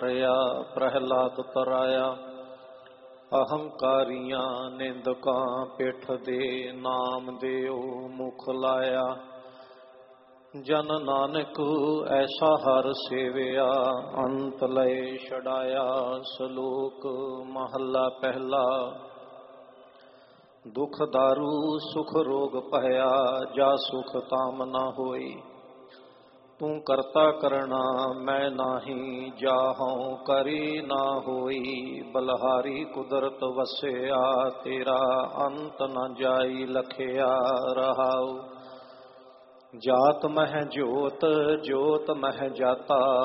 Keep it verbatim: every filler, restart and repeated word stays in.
ਰਿਆ ਪ੍ਰਹਿਲਾਦ ਤਰਾਇਆ। ਅਹੰਕਾਰੀਆਂ ਨਿੰਦਕਾਂ ਪਿੱਠ ਦੇ, ਨਾਮ ਦਿਓ ਮੁਖ ਲਾਇਆ। ਜਨ ਨਾਨਕ ਐਸਾ ਹਰ ਸੇਵਿਆ, ਅੰਤ ਲਏ ਛਡਾਇਆ। ਸ਼ਲੋਕ ਮਹੱਲਾ ਪਹਿਲਾ। ਦੁਖ ਦਾਰੂ ਸੁਖ ਰੋਗ ਭਇਆ, ਜਾ ਸੁਖ ਤਾਮ ਨਾ ਹੋਈ। ਤੂੰ ਕਰਤਾ ਕਰਣਾ ਮੈਂ ਨਾਹੀ, ਜਾਹਉ ਕਰੀ ਨਾ ਹੋਈ। ਬਲਹਾਰੀ ਕੁਦਰਤ ਵਸਿਆ, ਤੇਰਾ ਅੰਤ ਨ ਜਾਈ ਲਖਿਆ। ਰਹਾਉ ਜਾਤ ਮਹਿ ਜੋਤ, ਜੋਤ ਮਹਿ ਜਾਤਾ।